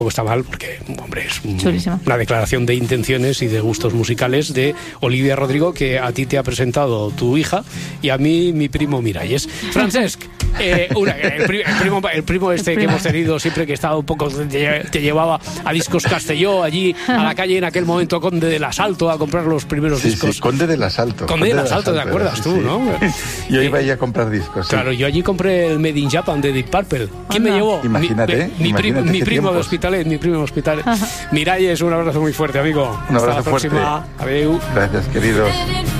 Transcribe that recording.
está mal, porque, hombre, es una declaración de intenciones y de gustos musicales de Olivia Rodrigo, que a ti te ha presentado tu hija y a mí mi primo Miralles. Francesc, el primo este que hemos tenido siempre, que estaba un poco, te llevaba a Discos Castelló, allí a la calle en aquel momento Conde del Asalto, a comprar los primeros discos. Sí, Conde del Asalto. Conde del Asalto, ¿te acuerdas tú, no? Yo iba allí a comprar discos. Claro, yo allí compré el Made in Japan de Deep Purple. ¿Quién me llevó? Imagínate. Mi primo de Hospitalet, Miralles, un abrazo muy fuerte, amigo. Un abrazo Hasta la próxima. fuerte. Adiós. Gracias, querido.